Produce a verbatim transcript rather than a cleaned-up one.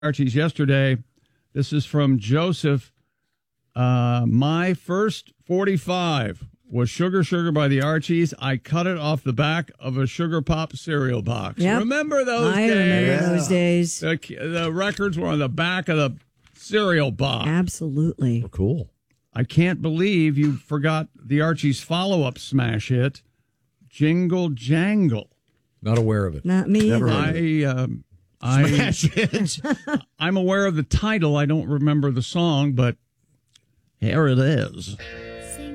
Archie's yesterday. This is from Joseph. Uh, my first forty-five was Sugar Sugar by the Archies. I cut it off the back of a Sugar Pop cereal box. Yep. Remember those I days? remember Yeah. those days. The, the records were on the back of the cereal box. Absolutely. Oh, cool. I can't believe you forgot the Archies' follow-up smash hit, Jingle Jangle. Not aware of it. Not me Never either. heard of it. I, um, I, Smash it. I'm aware of the title. I don't remember the song, but here it is.